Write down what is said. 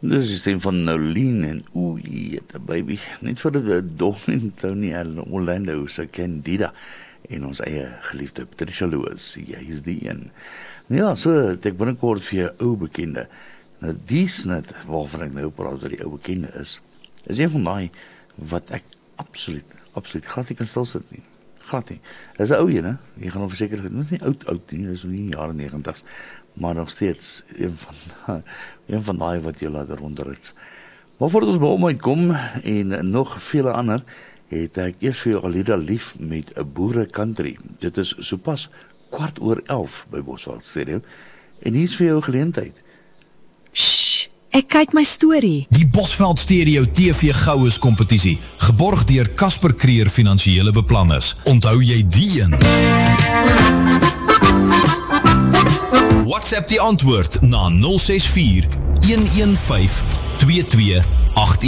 Dis die stem van Nolien en oei, baby, net vir die Don en Tony en Orlando se Candida en ons eie geliefde Patricia Lewis, jy is die een. Ja, so, het ek binnenkort vir jou ou bekende. Nou die snit waarvan ek nou praat wat die ou bekende is een van die wat ek absoluut glad nie kan stilsit nie. Glad nie. Dis 'n ou een, hè? Jy gaan hom verseker, dit is nie oud nie, dis nie in die jare 90's, maar nog steeds een van die wat jy laat rondrit. Maar voordat ons by hom uitkom en nog vele ander, het ek eers vir jou Alida lief met 'n boere country. Dit is sopas 11:15 by Bosveld Stereo en hier is vir jou geleentheid. Shh, ek kyk my storie. Die Bosveld Stereo TV Goues kompetisie, geborg deur Casper Creer Finansiële Beplanners. Onthou jy die een? WhatsApp die antwoord na 064 115 2281.